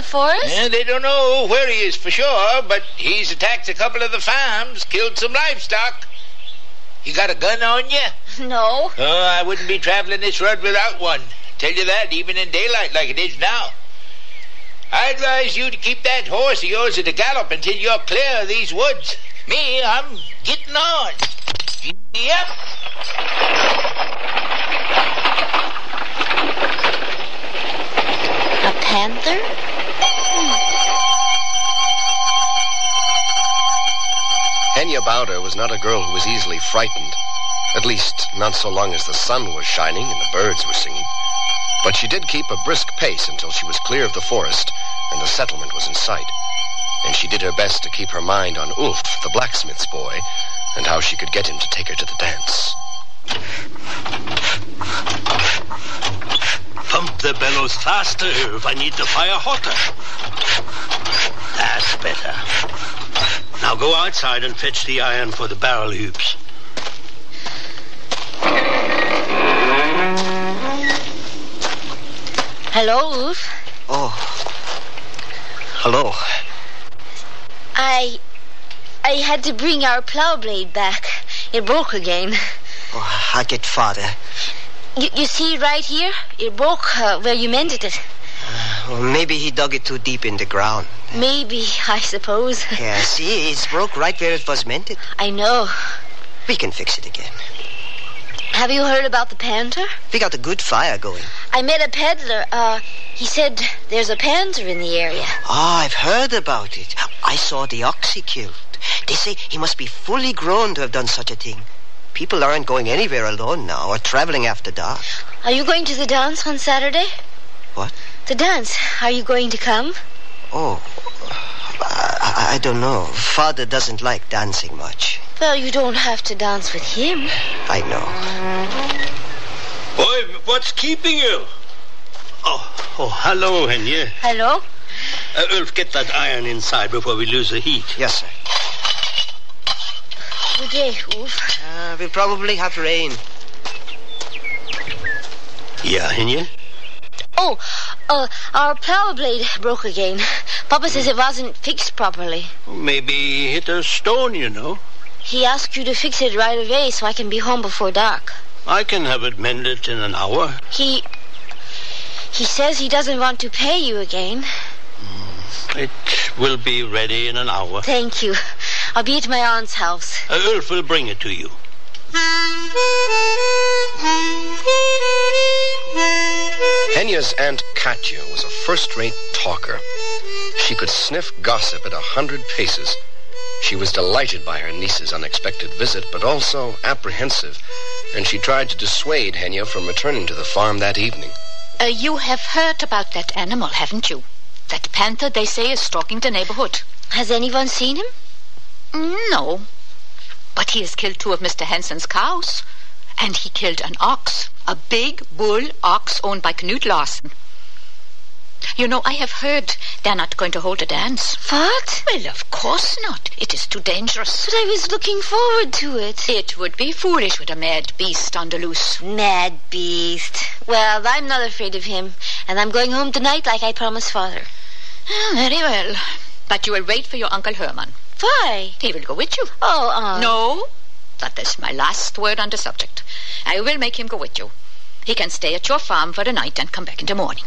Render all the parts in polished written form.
forest? Yeah, they don't know where he is for sure, but he's attacked a couple of the farms, killed some livestock. You got a gun on you? No. Oh, I wouldn't be traveling this road without one. Tell you that, even in daylight like it is now. I advise you to keep that horse of yours at a gallop until you're clear of these woods. Me, I'm getting on. Yep. A panther? Henya Bowder was not a girl who was easily frightened. At least, not so long as the sun was shining and the birds were singing. But she did keep a brisk pace until she was clear of the forest and the settlement was in sight. And she did her best to keep her mind on Ulf, the blacksmith's boy, and how she could get him to take her to the dance. Pump the bellows faster, Ulf. I need the fire hotter. That's better. Now go outside and fetch the iron for the barrel hoops. Hello, Ulf. Oh. Hello. I had to bring our plow blade back. It broke again. Oh, I'll get Father. You see right here? It broke where you mended it. Well, maybe he dug it too deep in the ground. Maybe, I suppose. Yeah, see, it's broke right where it was mended. I know. We can fix it again. Have you heard about the panther? We got a good fire going. I met a peddler. He said there's a panther in the area. Oh, I've heard about it. I saw the ox he killed. They say he must be fully grown to have done such a thing. People aren't going anywhere alone now or traveling after dark. Are you going to the dance on Saturday? What? The dance. Are you going to come? Oh, I don't know. Father doesn't like dancing much. Well, you don't have to dance with him. I know. Boy, what's keeping you? Oh, hello, Henya. Hello? Ulf, get that iron inside before we lose the heat. Yes, sir. Good day, Ulf. We'll probably have rain. Yeah, Henya? Oh, our plow blade broke again. Papa says it wasn't fixed properly. Maybe he hit a stone, you know. He asked you to fix it right away so I can be home before dark. I can have it mended in an hour. He says he doesn't want to pay you again. It will be ready in an hour. Thank you. I'll be at my aunt's house. Ulf will bring it to you. Henya's Aunt Katya was a first-rate talker. She could sniff gossip at 100 paces. She was delighted by her niece's unexpected visit, but also apprehensive, and she tried to dissuade Henya from returning to the farm that evening. You have heard about that animal, haven't you? That panther, they say, is stalking the neighborhood. Has anyone seen him? No. But he has killed 2 of Mr. Hansen's cows. And he killed an ox. A big bull ox owned by Knut Larsen. You know, I have heard they're not going to hold a dance. What? Well, of course not. It is too dangerous. But I was looking forward to it. It would be foolish with a mad beast on the loose. Mad beast. Well, I'm not afraid of him. And I'm going home tonight like I promised Father. Very well. But you will wait for your Uncle Herman. Why? He will go with you. Oh, No. That is my last word on the subject. I will make him go with you. He can stay at your farm for the night and come back in the morning.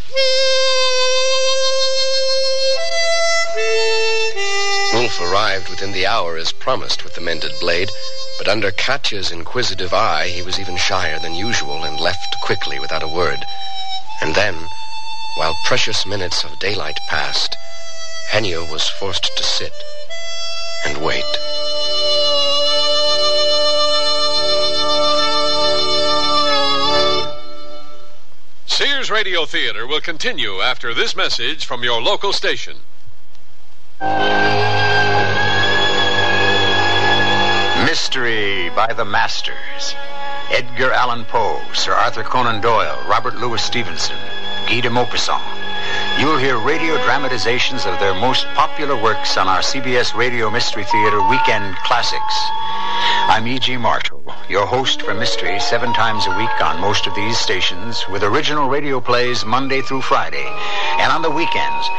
Ulf arrived within the hour as promised with the mended blade, but under Katya's inquisitive eye, he was even shyer than usual and left quickly without a word. And then, while precious minutes of daylight passed, Henya was forced to sit and wait. Sears Radio Theater will continue after this message from your local station. Mystery by the Masters. Edgar Allan Poe, Sir Arthur Conan Doyle, Robert Louis Stevenson, Guy de Maupassant. You'll hear radio dramatizations of their most popular works on our CBS Radio Mystery Theater Weekend Classics. I'm E.G. Marshall, your host for Mystery 7 times a week on most of these stations, with original radio plays Monday through Friday. And on the weekends,